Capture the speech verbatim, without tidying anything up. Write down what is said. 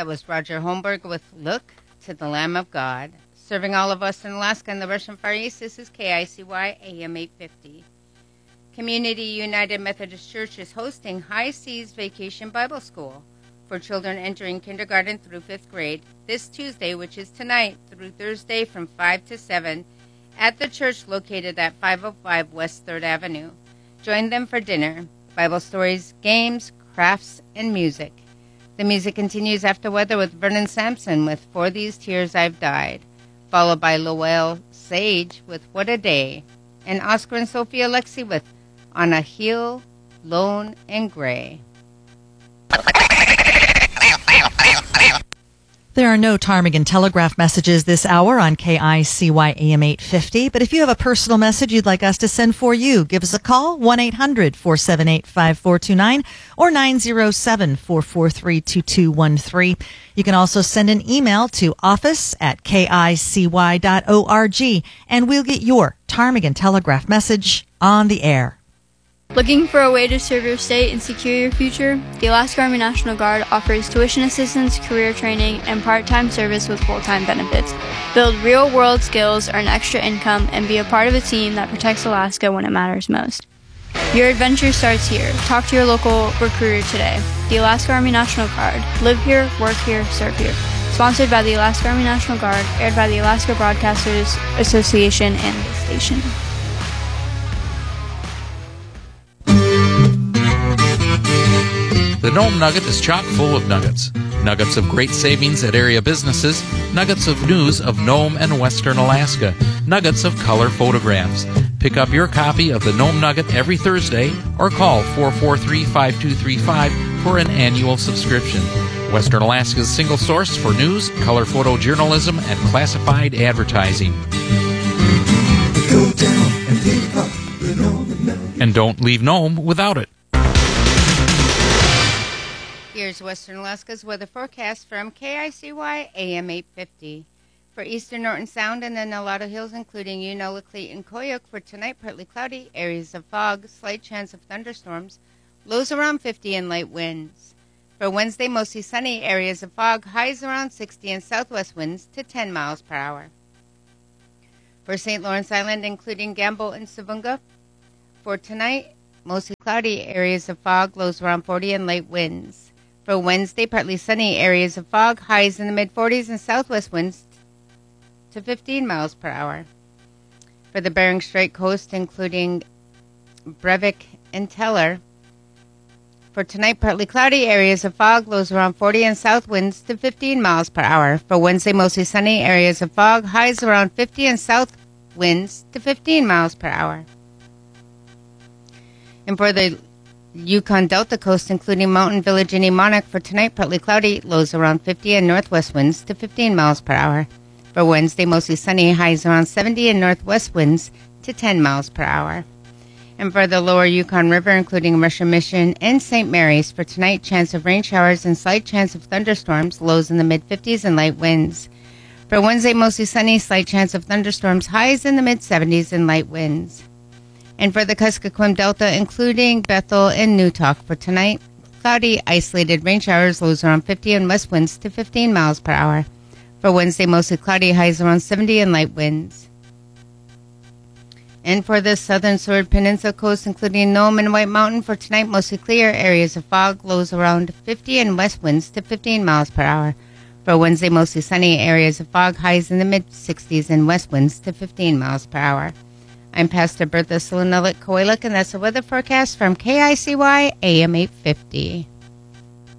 That was Roger Holmberg with Look to the Lamb of God. Serving all of us in Alaska and the Russian Far East, this is K I C Y A M eight fifty. Community United Methodist Church is hosting High Seas Vacation Bible School for children entering kindergarten through fifth grade this Tuesday, which is tonight, through Thursday from five to seven at the church located at five oh five West third Avenue. Join them for dinner, Bible stories, games, crafts, and music. The music continues after weather with Vernon Sampson with For These Tears I've Died, followed by Lowell Sage with What a Day, and Oscar and Sophie Alexi with On a Hill, Lone and Gray. There are no Ptarmigan Telegraph messages this hour on K I C Y A M eight fifty, but if you have a personal message you'd like us to send for you, give us a call, one eight hundred four seven eight five four two nine or nine zero seven four four three two two one three. You can also send an email to office at K I C Y dot org, and we'll get your Ptarmigan Telegraph message on the air. Looking for a way to serve your state and secure your future? The Alaska Army National Guard offers tuition assistance, career training, and part-time service with full-time benefits. Build real-world skills, earn extra income, and be a part of a team that protects Alaska when it matters most. Your adventure starts here. Talk to your local recruiter today. The Alaska Army National Guard. Live here, work here, serve here. Sponsored by the Alaska Army National Guard, aired by the Alaska Broadcasters Association and the station. The Nome Nugget is chock full of nuggets. Nuggets of great savings at area businesses, nuggets of news of Nome and Western Alaska, nuggets of color photographs. Pick up your copy of the Nome Nugget every Thursday or call four four three, five two three five for an annual subscription. Western Alaska's single source for news, color photojournalism, and classified advertising. Go down and pick up the Nome. And don't leave Nome without it. Here's Western Alaska's weather forecast from K I C Y A M eight fifty. For eastern Norton Sound and the Nolado Hills, including Unala, Cleet, and Koyuk, for tonight, partly cloudy, areas of fog, slight chance of thunderstorms, lows around fifty and light winds. For Wednesday, mostly sunny, areas of fog, highs around sixty, and southwest winds to ten miles per hour. For Saint Lawrence Island, including Gamble and Savunga, for tonight, mostly cloudy, areas of fog, lows around forty, and light winds. For Wednesday, partly sunny, areas of fog, highs in the mid-forties, and southwest winds to fifteen miles per hour. For the Bering Strait coast, including Brevik and Teller, for tonight, partly cloudy, areas of fog, lows around forty, and south winds to fifteen miles per hour. For Wednesday, mostly sunny, areas of fog, highs around fifty, and south winds to fifteen miles per hour. And for the Yukon Delta coast, including Mountain Village and Emonuk, for tonight, partly cloudy, lows around fifty, and northwest winds to fifteen miles per hour. For Wednesday, mostly sunny, highs around seventy, and northwest winds to ten miles per hour. And for the lower Yukon River, including Russian Mission and Saint Mary's, for tonight, chance of rain showers and slight chance of thunderstorms, lows in the mid-fifties and light winds. For Wednesday, mostly sunny, slight chance of thunderstorms, highs in the mid-seventies and light winds. And for the Kuskokwim Delta, including Bethel and Newtalk, for tonight, cloudy, isolated rain showers, lows around fifty, and west winds to fifteen miles per hour. For Wednesday, mostly cloudy, highs around seventy, and light winds. And for the southern Seward Peninsula coast, including Nome and White Mountain, for tonight, mostly clear, areas of fog, lows around fifty, and west winds to fifteen miles per hour. For Wednesday, mostly sunny, areas of fog, highs in the mid-sixties, and west winds to fifteen miles per hour. I'm Pastor Bertha Solonelik Koilik, and that's the weather forecast from K I C Y A M eight fifty.